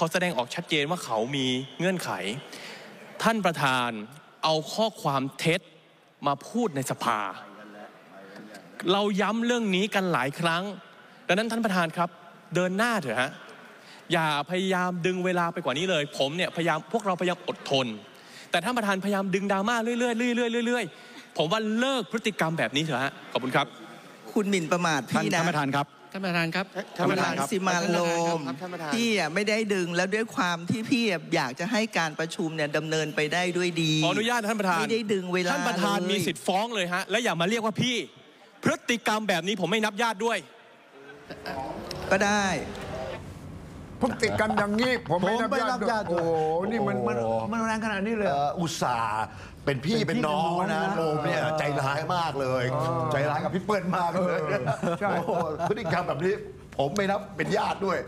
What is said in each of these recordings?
เขาแสดงออกชัดเจนว่าเขามีเงื่อนไขท่านประธานเอาข้อความเท็จมาพูดในสภาเราย้ำเรื่องนี้กันหลายครั้งดังนั้นท่านประธานครับเดินหน้าเถอะฮะอย่าพยายามดึงเวลาไปกว่านี้เลยผมเนี่ยพวกเราพยายามอดทนแต่ท่านประธานพยายามดึงดราม่าเรื่อยๆผมว่าเลิกพฤติกรรมแบบนี้เถอะฮะขอบคุณครับคุณหมิ่นประมาทพี่นะท่านประธานครับท่านประธานครับคุณรังสิมันต์โรมพี่ไม่ได้ดึงแล้วด้วยความที่พี่อยากจะให้การประชุมเนี่ยดำเนินไปได้ด้วยดีขออนุญาตท่านประธานไม่ได้ดึงเวลาท่านประธานมีสิทธิ์ฟ้องเลยฮะและอย่ามาเรียกว่าพี่พฤติกรรมแบบนี้ผมไม่นับญาติด้วยก็ได้พฤติกรรมอย่างนี้ผมไม่นับญาติโอ้โหนี่มันแรงขนาดนี้เลยอุตส่าห์เป็นพี่เป็นน้องนะโรมเนี่ยใจร้ายมากเลยใจร้ายกับพี่เปิ้ลมากเลยใช่พฤติกรรมแบบนี้ผมไม่นับเป็นญาติด้วย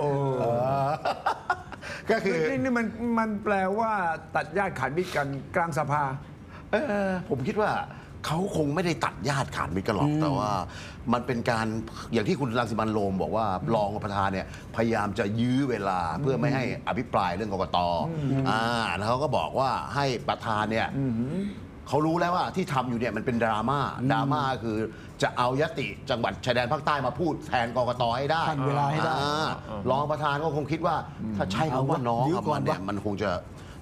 ก็คือนี่มันแปลว่าตัดญาติขาดมิตรกันกลางสภาผมคิดว่าเขาคงไม่ได้ตัดญาติขาดมิตรกันหรอกแต่ว่ามันเป็นการอย่างที่คุณรังสิมันต์โรมบอกว่ารองประธานเนี่ยพยายามจะยื้อเวลาเพื่อไม่ให้อภิปรายเรื่องกกต.แล้วเขาก็บอกว่าให้ประธานเนี่ยเขารู้แล้วว่าที่ทำอยู่เนี่ยมันเป็นดราม่าคือจะเอายติจังหวัดชายแดนภาคใต้มาพูดแทนกกต.ให้ได้เวลาให้ได้รองประธานก็คงคิดว่าถ้าใช้คำว่าน้องกับมันเนี่ยมันคงจะ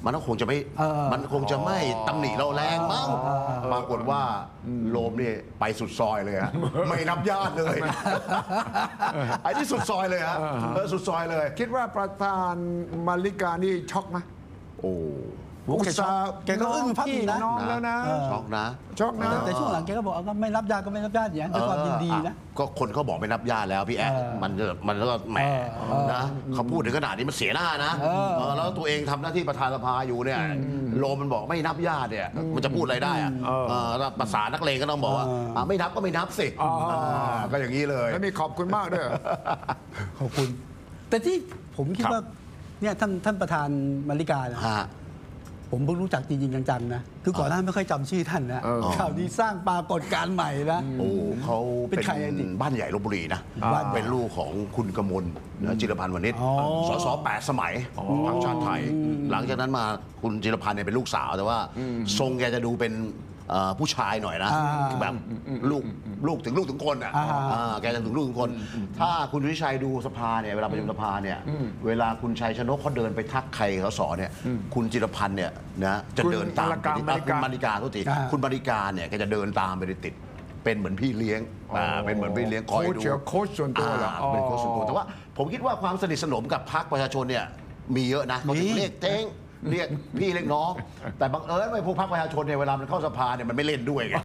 ไม่ตำหนิเราแรงมั้งปรากฏว่าโรมนี่ไปสุดซอยเลยฮะไม่นับญาติเลยไอ้ที่สุดซอยเลยฮะสุดซอยเลยคิดว่าประธานมาริกานี่ช็อกไหมโอ้แกก็อึ้งพี่น้องแล้วนะช็อกนะแต่ช่วงหลังแกก็บอกว่าไม่รับญาติก็ไม่รับญาติอย่างด้วยความยินดีนะก็คนเขาบอกไม่รับญาติแล้วพี่แอ๊ดมันก็แหมนะเขาพูดถึงขนาดนี้มันเสียหน้านะแล้วตัวเองทำหน้าที่ประธานสภาอยู่เนี่ยโรมมันบอกไม่นับญาติเนี่ยมันจะพูดอะไรได้อะภาษานักเลงก็ต้องบอกว่าไม่นับก็ไม่นับสิก็อย่างนี้เลยแล้วมีขอบคุณมากด้วยขอบคุณแต่ที่ผมคิดว่าเนี่ยท่านประธานมาริกานะผมเพิ่งรู้จักจริงๆจังๆนะคือก่อนหน้าไม่ค่อยจำชื่อท่านนะข่าวนี้สร้างปรากฏการณ์ใหม่นะเขาเป็นบ้านใหญ่ลพบุรีนะเป็นลูกของคุณกมลจิรพันธ์วณิชสส8 สมัยพรรคชาติไทยหลังจากนั้นมาคุณจิรพันธ์เนี่ยเป็นลูกสาวแต่ว่าทรงแกจะดูเป็นผู้ชายหน่อยนะแบบลูกถึงคนอ่ะแกจะถึงลูกถึงคนถ้าคุณวิชัยดูสภาเนี่ยเวลาประชุมสภาเนี่ยเวลาคุณชัยชนกเขาเดินไปทักใครเขาสอนเนี่ยคุณจิรพันธ์เนี่ยนะจะเดินตามคุณมาริกาทุกทีคุณมาริกาเนี่ยแกจะเดินตามไปติดเป็นเหมือนพี่เลี้ยงเป็นเหมือนพี่เลี้ยงคอยดูโค้ชส่วนตัวเป็นโค้ชส่วนตัวแต่ว่าผมคิดว่าความสนิทสนมกับพรรคประชาชนเนี่ยมีเยอะนะเขาถึงเรียกเท้งเรียกพี่เรียกน้องแต่บังเอิญไม่พวกพรรคประชาชนเนี่ยเวลามันเข้าสภาเนี่ยมันไม่เล่นด้วยไง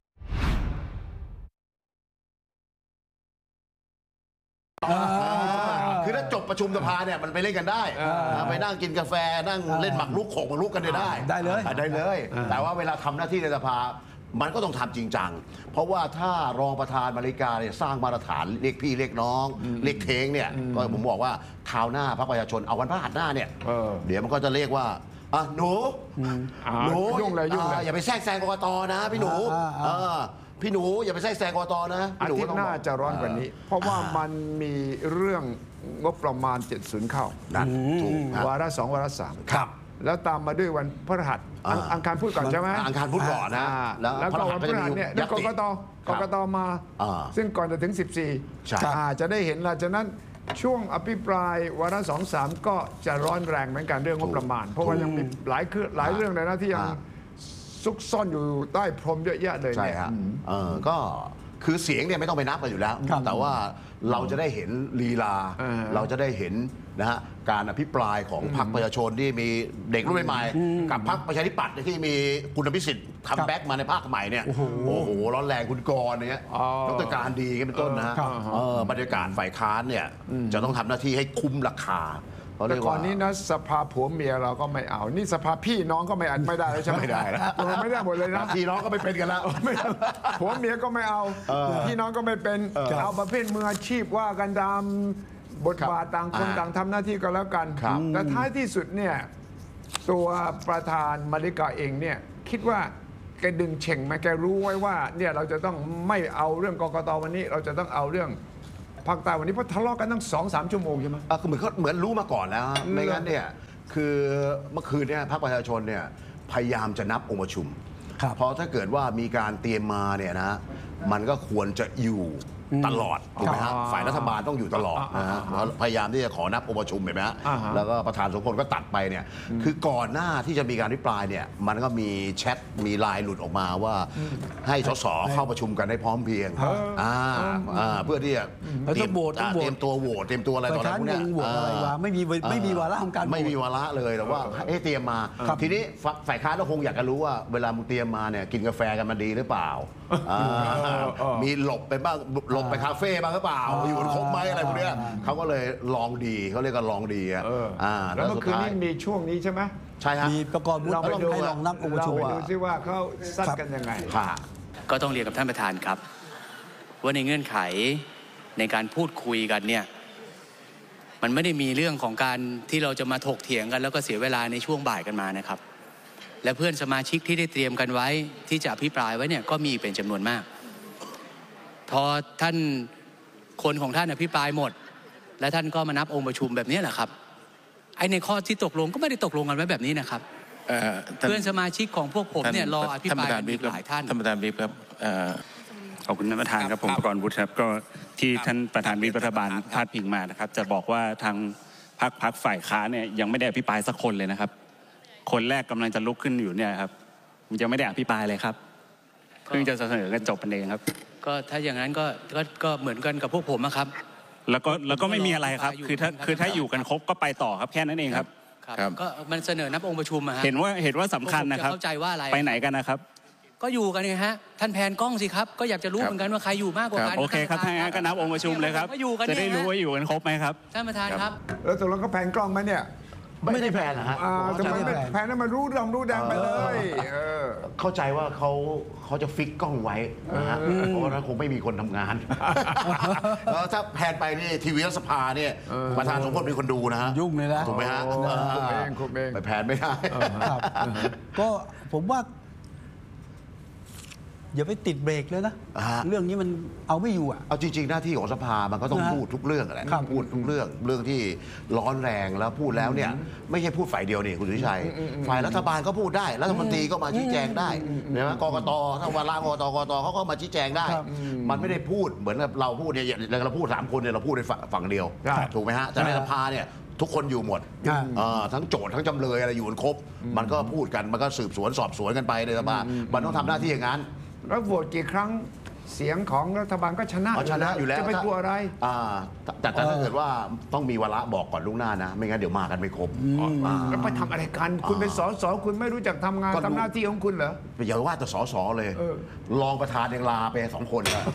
คือถ้าจบประชุมสภาเนี่ยมันไปเล่นกันได้ไปนั่งกินกาแฟนั่งเล่นหมากรุกของหมากรุกกันได้เลยแต่ว่าเวลาทำหน้าที่ในสภามันก็ต้องทำจริงจังเพราะว่าถ้ารองประธานมาริกาเนี่ยสร้างมาตรฐานเรียกพี่เรียกน้องเรียกเค้งเนี่ยก็ผมบอกว่าคราวหน้าพรรคประชาชนเอาวันพฤหัสหน้าเนี่ยเดี๋ยวมันก็จะเรียกว่าหนูยุ่งเลยอย่าไปแทรกแซงกกต.นะพี่หนูพี่หนูอย่าไปแทรกแซงกกต.นะอาทิตย์หน้าจะร้อนกว่านี้เพราะว่ามันมีเรื่องงบประมาณ70เข้านั่นถูกวาระ2วาระ3 ครับแล้วตามมาด้วยวันพฤหัสอังคารพูดก่อนใช่ไหมอังคารพูดก่อนนะแล้วก็วันพฤหัสเนี่ยกกต.มาซึ่งก่อนจะถึง14จะได้เห็นหลังจากนั้นช่วงอภิปรายวาระ2 3ก็จะร้อนแรงเหมือนกันเรื่องงบประมาณเพราะว่ายังมีหลายเรื่องเลยนะที่ยังซุกซ่อนอยู่ใต้พรมเยอะแยะเลยใช่ครับก็คือเสียงเนี่ยไม่ต้องไปนับกันอยู่แล้วแต่ว่าเราจะได้เห็นลีลาเราจะได้เห็นนะฮะการอภิปรายของพรรคประชาชนที่มีเด็กรุ่นใหม่กับพรรคประชาธิปัตย์ที่มีคุณอภิสิทธิ์คัมแบ็กมาในภาคใหม่เนี่ยโอ้โหร้อนแรงคุณกรณ์เนี่ยรัฐการดีกันเป็นต้นนะฮะบรรยากาศฝ่ายค้านเนี่ยจะต้องทำหน้าที่ให้คุ้มราคาแต่ก่อนนี้นะสภาผัวเมียเราก็ไม่เอานี่สภาพี่น้องก็ไม่ได้แล้วใช่ไหมไม่ได้แล้วไม่ได้หมดเลยนะพี่น้องก็ไม่เป็นกันแล้วผัวเมียก็ไม่เอาพี่น้องก็ไม่เป็นเอาประเภทมืออาชีพว่ากันตามบทบาทต่างคนต่างทำหน้าที่ก็แล้วกันแต่ท้ายที่สุดเนี่ยตัวประธานมาริกาเองเนี่ยคิดว่าแกดึงเฉ่งไหมแกรู้ไว้ว่าเนี่ยเราจะต้องไม่เอาเรื่องกกต.วันนี้เราจะต้องเอาเรื่องภาคใต้วันนี้เพราะทะเลาะกันตั้ง2-3 ชั่วโมงใช่ไหมคือเหมือนรู้มาก่อนแล้วไม่งั้นเนี่ยคือเมื่อคืนเนี่ยพรรคประชาชนเนี่ยพยายามจะนับองค์ประชุมครับเพราะถ้าเกิดว่ามีการเตรียมมาเนี่ยนะมันก็ควรจะอยู่ตลอดถูกไหมฮะฝ่ายรัฐบาลต้องอยู่ตลอดนะฮะพยายามที่จะขอนับองค์ประชุมเห็นไหมฮะแล้วก็ประธานสมพลก็ตัดไปเนี่ยคือก่อนหน้าที่จะมีการอภิปรายเนี่ยมันก็มีแชทมีไลน์หลุดออกมาว่าให้สสเข้าประชุมกันให้พร้อมเพรียงเพื่อที่จะแล้วต้องโหวตต้องโหวตเตรียมตัวโหวตเตรียมตัวอะไรต่ออะไรพวกเนี้ยฝ่ายค้านยังโหวตอะไรวะไม่มีวาระของการโหวตไม่มีวาระเลยแต่ว่าให้เตรียมมา ทีนี้ฝ่ายค้านก็คงอยากจะรู้ว่าเวลามึงเตรียมมาเนี่ยกินกาแฟกันมาดีหรือเปล่ามีหลบไปบ้างหลบไปคาเฟ่บ้างหรือเปล่าอยู่กันครบไหมอะไรพวกเนี้ยเขาก็เลยลองดีเขาเรียกกันลองดีแล้วเมื่อคืนนี้มีช่วงนี้ใช่ไหมใช่ฮะมีประกอบวุฒิเราไปดูให้ลองนับองค์ประชุมเราไปดูซิว่าเขาซัดกันยังไงก็ต้องเรียนกับท่านประธานครับว่าในเงื่อนไขในการพูดคุยกันเนี่ยมันไม่ได้มีเรื่องของการที่เราจะมาถกเถียงกันแล้วก็เสียเวลาในช่วงบ่ายกันมานะครับและเพื่อนสมาชิกที่ได้เตรียมกันไว้ที่จะอภิปรายไว้เนี่ยก็มีเป็นจำนวนมากพอท่านคนของท่านอภิปรายหมดและท่านก็มานับองค์ประชุมแบบนี้แหละครับไอ้ในข้อที่ตกลงก็ไม่ได้ตกลงกันไว้แบบนี้นะครับเพื่อนสมาชิกของพวกผมเนี่ยรออภิปรายกันหลายท่านท่านประธานวิปครับขอบคุณท่านประธานครับผมประกรณ์วุฒิครับก็ที่ท่านประธานวิปรัฐบาลพาดพิงมานะครับจะบอกว่าทางพรรคฝ่ายค้านเนี่ยยังไม่ได้อภิปรายสักคนเลยนะครับคนแรกกำลังจะลุกขึ้นอยู่เนี่ยครับยังไม่ได้อภิปรายเลยครับเพิ่งจะเสนอกันจบกันเองครับก็ถ้าอย่างนั้นก็เหมือนกันกับพวกผมนะครับแล้วก็ไม่มีอะไรครับคือถ้าอยู่กันครบก็ไปต่อครับแค่นั้นเองครับก็มันเสนอนับองค์ประชุมมาเห็นว่าสำคัญนะครับเข้าใจว่าอะไรไปไหนกันนะครับก็อยู่กันไงฮะท่านแผนกล้องสิครับก็อยากจะรู้เหมือนกันว่าใครอยู่มากกว่ากันโอเคครับถ้างั้นก็นับองค์ประชุมเลยครับจะได้รู้ว่าอยู่กันครบไหมครับท่านประธานครับแล้วตกลงก็แผนกล้องไหมเนี่ยไม่ได้แพนนะฮะทำไมไม่แพนนั้นมันรู้ดำรู้แดงไปเลยเข้าใจว่าเขาจะฟิกกล้องไว้นะฮะเพราะว่าคงไม่มีคนทำงานแล้วถ้าแพนไปนี่ทีวีรัฐสภาเนี่ยประธานสมพลเป็นคนดูนะฮะยุ่งเลยนะถูกไหมฮะคุมเองไปแพนไม่ได้ก็ผมว่าอย่าไปติดเบรกเลยนะเรื่องนี้มันเอาไม่อยู่เอาจริงๆหน้าที่ของสภามันก็ต้องพูดทุกเรื่องแหละพูดทุกเรื่องที่ร้อนแรงแล้วพูดแล้วเนี่ยไม่ใช่พูดฝ่ายเดียวนี่คุณสุทธิชัยฝ่ายรัฐบาลก็พูดได้รัฐมนตรีก็มาชี้แจงได้นะกกตถ้าวาระกตเขาก็มาชี้แจงได้มันไม่ได้พูดเหมือนกับเราพูดเนี่ยเราพูด3 คนเนี่ยเราพูดในฝั่งเดียวถูกไหมฮะแต่ในสภาเนี่ยทุกคนอยู่หมดทั้งโจทย์ทั้งจำเลยอะไรอยู่กันครบมันก็พูดกันมันก็สืบสวนสอบสวนกันไปในสภามันต้องทำหน้าที่อย่างนั้นแล้วโหวตกี่ครั้งเสียงของรัฐบาลก็ชนะอยู่แล้วจะไปกลัวอะไรแต่ถ้าเกิดว่าต้องมีวาระบอกก่อนล่วงหน้านะไม่งั้นเดี๋ยวมากันไม่ครบแล้วไปทำอะไรกันคุณเป็นสสคุณไม่รู้จักทำงานทำหน้าที่ของคุณเหรออย่าว่าแต่สสเลยรองประธานยังลาไป2 คนแล้ว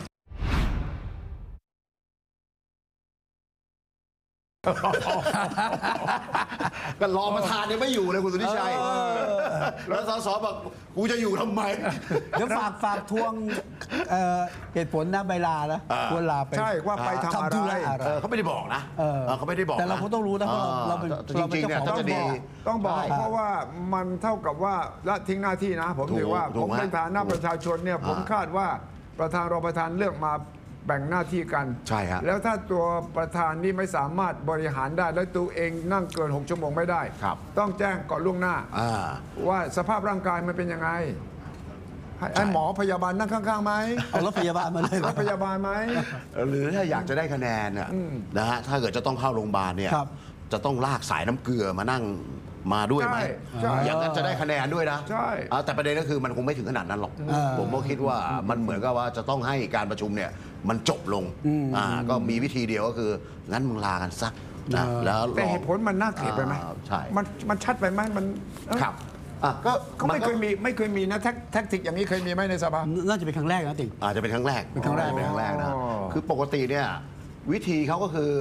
ก็รอประธานยังไม่อยู่เลยคุณสุทธิชัยแล้วสสบอกกูจะอยู่ทำไมเดี๋ยวฝากทวงเหตุผลนะใบลานะควรลาไปใช่ว่าไปทำอะไรเขาไม่ได้บอกนะเขาไม่ได้บอกแต่เราก็ต้องรู้นะเพราะเราเป็นจริงๆเนี่ยต้องบอกเพราะว่ามันเท่ากับว่าละทิ้งหน้าที่นะผมถือว่าผมในฐานะประชาชนเนี่ยผมคาดว่าประธานรองประธานเลือกมาแบ่งหน้าที่กันใช่ฮะแล้วถ้าตัวประธานนี่ไม่สามารถบริหารได้และตัวเองนั่งเกิน6 ชั่วโมงไม่ได้ต้องแจ้งก่อนล่วงหน้าว่าสภาพร่างกายมันเป็นยังไงให้หมอพยาบาลนั่งข้างๆไหมเอารถพยาบาลมาเลยรถพยาบาลไหมหรือถ้าอยากจะได้คะแนนนะฮะถ้าเกิดจะต้องเข้าโรงพยาบาลเนี่ยจะต้องลากสายน้ำเกลือมานั่งมาด้วยไหมอย่างนั้นจะได้คะแนนด้วยนะแต่ประเด็นก็คือมันคงไม่ถึงขนาดนั้นหรอกผมก็คิดว่ามันเหมือนกับว่าจะต้องให้การประชุมเนี่ยมันจบลงก็มีวิธีเดียวก็คืองั้นมึงลากันซะนะแล้วแต่เหตุผลมันน่าเกลียดไปไหมใช่มันชัดไปไหมมันครับก็ไม่เคยมีนะแท็กติกอย่างนี้เคยมีไหมในสภาน่าจะเป็นครั้งแรกนะติ่งอาจจะเป็นครั้งแรกนะคือปกติเนี่ยวิธีเขาก็คือ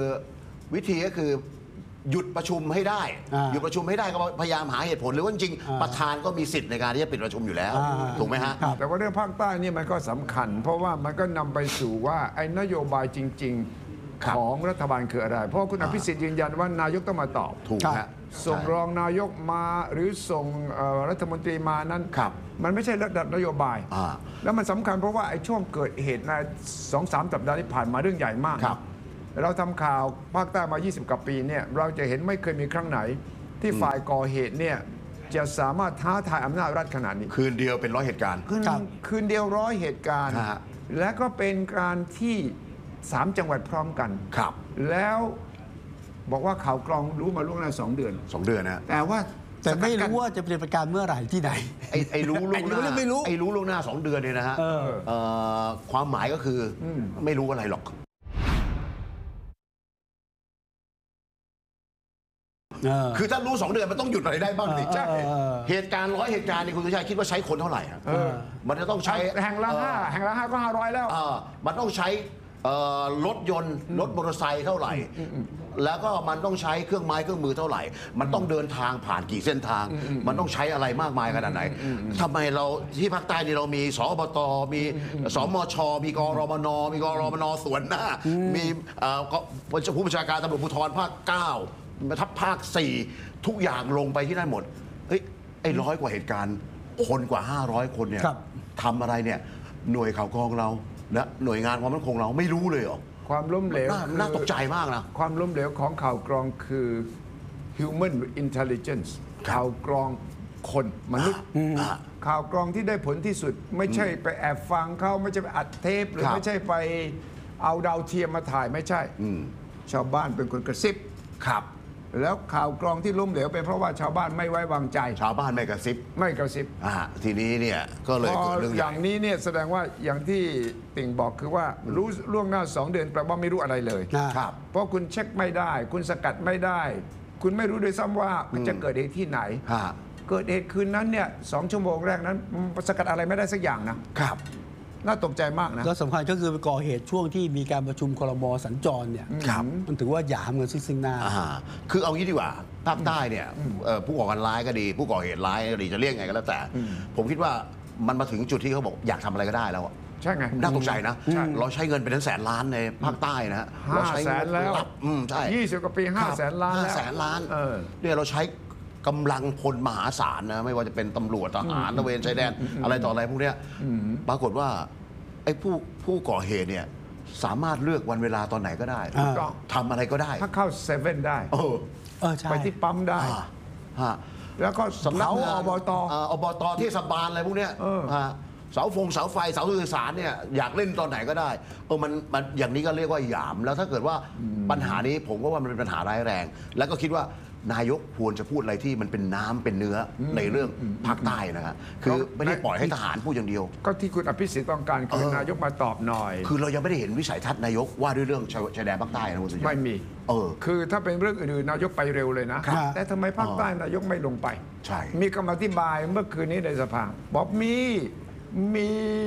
หยุดประชุมให้ได้หยุดประชุมให้ได้ก็พยายามหาเหตุผลหรือว่าจริงประธานก็มีสิทธิ์ในการที่จะปิดประชุมอยู่แล้วถูกไหมฮะแต่ว่าเรื่องภาคใต้นี่มันก็สำคัญเพราะว่ามันก็นำไปสู่ว่าไอ้นโยบายจริงๆของรัฐบาลคืออะไรเพราะคุณอภิสิทธิ์ยืนยันว่านายกต้องมาตอบถูกฮะส่งรองนายกมาหรือส่งรัฐมนตรีมานั้นมันไม่ใช่ระดับนโยบายแล้วมันสำคัญเพราะว่าไอ้ช่วงเกิดเหตุใน2-3 สัปดาห์ที่ผ่านมาเรื่องใหญ่มากเราทำข่าวภาคใต้มา20 กว่าปีเนี่ยเราจะเห็นไม่เคยมีครั้งไหนที่ฝ่ายก่อเหตุเนี่ยจะสามารถท้าทายอำนาจรัฐขนาดนี้คืนเดียวเป็น100 เหตุการณ์คืนเดียว100 เหตุการณ์ฮะและก็เป็นการที่3 จังหวัดพร้อมกันครับแล้วบอกว่าข่าวกรองรู้มาล่วงหน้า2 เดือน 2 เดือนนะแต่ว่าแต่ไม่รู้ว่าจะเป็นประการเมื่อไหร่ที่ไหนไอ้รู้ล่วงหน้าไอ้รู้ไม่รู้ไอ้รู้ล่วงหน้า2 เดือนเนี่ยนะฮะ ความหมายก็คืออไม่รู้อะไรหรอก คือถ้ารู้2 เดือนมันต้องหยุดอะไรได้บ้างสิใช่เหตุการณ์100 เหตุการณ์นี่คุณสุชัยคิดว่าใช้คนเท่าไหร่ฮะมันจะต้องใช้แห่งละ5ก็500แล้วมันต้องใช้รถยนต์รถมอเตอร์ไซค์เท่าไหร่ แล้วก็มันต้องใช้เครื่องไม้เครื่องมือเท่าไหร่ มันต้องเดินทางผ่านกี่เส้นทาง มันต้องใช้อะไรมากมายขนาดไหนทำไมเราที่ภาคใต้นี่เรามีสอบตมีสมชมีกรมนมีกรมนส่วนหน้า มีผู้บัญชาการตำรวจภูธรภาค 9ทัพภาค 4 ทุกอย่างลงไปที่นั่นหมดเฮ้ยไอ้100 กว่าเหตุการณ์คนกว่า500 คนเนี่ยทำอะไรเนี่ยหน่วยข่าวกรองเราและหน่วยงานความมั่นคงเราไม่รู้เลยเหรอความล้มเหลวน่าตกใจมากนะความล้มเหลวของข่าวกรองคือ human intelligence ข่าวกรองคนมนุษย์ข่าวกรองที่ได้ผลที่สุด ไม่ใช่ไปแอบฟังเขาไม่ใช่ไปอัดเทปหรือไม่ใช่ไปเอาดาวเทียมมาถ่ายไม่ใช่ชาวบ้านเป็นคนกระซิบครับแล้วข่าวกรองที่ล้มเหลวเป็นเพราะว่าชาวบ้านไม่ไว้วางใจชาวบ้านไม่กระซิบไม่กระซิบทีนี้เนี่ยก็เลยเกิดเรื่องอย่างนี้เนี่ยแสดงว่าอย่างที่ติ่งบอกคือว่ารู้ล่วงหน้า2 เดือนแปลว่าไม่รู้อะไรเลยครับเพราะคุณเช็คไม่ได้ คุณสกัดไม่ได้ คุณไม่รู้ด้วยซ้ำว่ามันจะเกิดเหตุที่ไหน เกิดเหตุคืนนั้นเนี่ย2 ชั่วโมงแรกนั้นสกัดอะไรไม่ได้สักอย่างนะครับ น่าตกใจมากนะแล้วสำคัญก็คือไปก่อเหตุช่วงที่มีการประชุมครม.สัญจรเนี่ยมันถือว่าหยามกันซึ่งหน้าคือเอางี้ดีกว่าภาคใต้เนี่ยผู้ก่อการร้ายก็ดี ผู้ก่อเหตุร้ายก็ดีจะเรียกไงก็แล้วแต่ ผมคิดว่ามันมาถึงจุดที่เขาบอกอยากทำอะไรก็ได้แล้วอะใช่ไงน่าตกใจนะเราใช้เงินเป็นแสนล้านในภาคใต้นะฮะเราใช้ 500,000 แล้วใช่ 20 กว่าปี500,000 ล้านแล้ว 500,000 ล้านเนี่ยเราใช้กำลังพลมหาศาลนะไม่ว่าจะเป็นตำรวจทหารตระเวนชายแดนอะไรต่ออะไรพวกเนี้ยปรากฏว่าไอ้ผู้ก่อเหตุเนี่ยสามารถเลือกวันเวลาตอนไหนก็ได้ทำอะไรก็ได้ถ้าเข้าเซเว่นได้ใช่ไปที่ปั๊มได้ แล้วก็สำนักอบต. อบต.เทศบาลอะไรพวกเนี้ยเสาไฟเสาสื่อสารเนี่ยอยากเล่นตอนไหนก็ได้มันอย่างนี้ก็เรียกว่าหยามแล้วถ้าเกิดว่าปัญหานี้ผมก็ว่ามันเป็นปัญหาร้ายแรง แล้วก็คิดว่านายกควรจะพูดอะไรที่มันเป็นน้ำเป็นเนื้อในเรื่องภาคใต้นะฮะคือไม่ได้ปล่อยให้ทหารพูดอย่างเดียวก็ที่คุณอภิสิทธิ์ต้องการคือนายกมาตอบหน่อยคือเรายังไม่ได้เห็นวิสัยทัศน์นายกว่าด้วยเรื่องชายแดนภาคใต้นะคุณสุชัยไม่มีคือถ้าเป็นเรื่องอื่นๆนายกไปเร็วเลยนะแต่ทำไมภาคใต้นายกไม่ลงไปใช่มีคำอธิบายเมื่อคืนนี้ในสภาบอกมี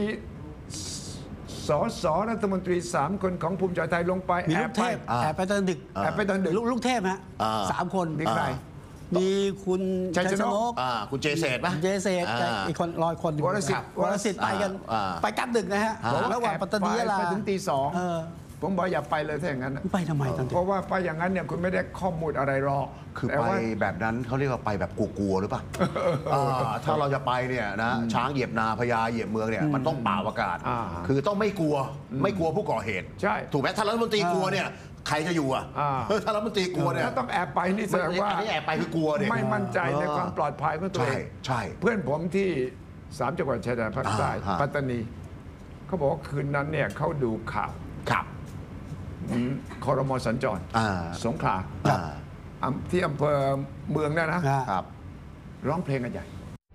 สสรัฐมนตรี3 คนของภูมิใจไทยลงไปมีลูกเทพแอบไปตอนดึกแอบไปตอนดึกลูกเทพฮะ3 คนมีใครมีคุณชัยชนกคุณเจเศษป่ะเจเศษกับอีกคน100 คนวรสิทธิ์ไปกันไปกลับดึกนะฮะระหว่างปัตตานียะลาไปถึงตี 2ผมบอกอย่าไปเลยถ้าอย่างนั้นไปทำไมตอนดึกเพราะว่าไปอย่างนั้นเนี่ยคุณไม่ได้ข้อมูลอะไรหรอกคือแต่ไปว่าแบบนั้นเขาเรียกว่าไปแบบกลัวๆหรือเปล่าถ้าเราจะไปเนี่ยนะช้างเหยียบนาพญาเหยียบเมืองเนี่ยมันต้องเปล่าอากาศ คือต้องไม่กลัวผู้ก่อเหตุใช่ถูกไหมถ้ารัฐมนตรีกลัวเนี่ยใครจะอยู่ถ้ารัฐมนตรีกลัวเนี่ยถ้าต้องแอบไปนี่แสดงว่าอันนี้แอบไปคือกลัวเนี่ยไม่มั่นใจในความปลอดภัยของตัวเองใช่เพื่อนผมที่3 จังหวัดชายแดนภาคใต้ปัตตานีเขาบอกว่าคืนนั้นเนี่ยเขาดูข่าวครับครม.สัญจรสงขลาที่อำเภอเมืองนั่นนะครับ ร้องเพลงกันใหญ่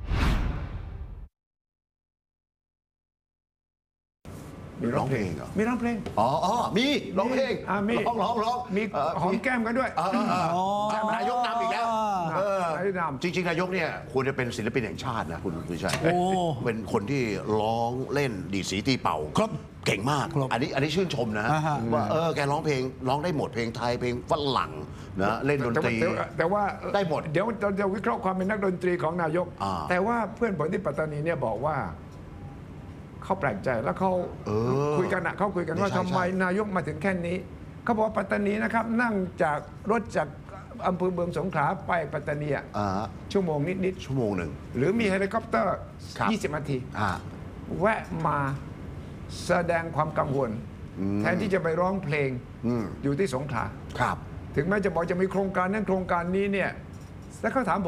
มีร้องเพลงเหรอมีร้องเพลงมีร้องเพลงมีร้องมีหอมแก้มกันด้วยนายกนำอีกแล้วนายกนำจริงๆนายกเนี่ยควรจะเป็นศิลปินแห่งชาตินะคุณสุชัยเป็นคนที่ร้องเล่นดีดสีตีเป่าครับเก่งมากอันนี้ชื่นชมนะว่าแกร้องเพลงร้องได้หมดเพลงไทยเพลงฝรั่งนะเล่นดนตรีแต่ว่าได้หมดเดี๋ยวเราจะวิเคราะห์ความเป็นนักดนตรีของนายกแต่ว่าเพื่อนผมที่ปัตตานีเนี่ยบอกว่าเขาแปลกใจแล้วเขาคุยกันว่าทำไมนายกมาถึงแค่นี้เขาบอกว่าปัตตานีนะครับนั่งจากรถจากอำเภอเมืองสงขลาไปปัตตานีชั่วโมงนิดชั่วโมงหนึ่งหรือมีเฮลิคอปเตอร์20 นาทีแวะมาแสดงความกังวลแทนที่จะไปร้องเพลงอยู่ที่สงขลาถึงแม้จะบอกจะมีโครงการนั้นโครงการนี้เนี่ยแล้วเขาถาม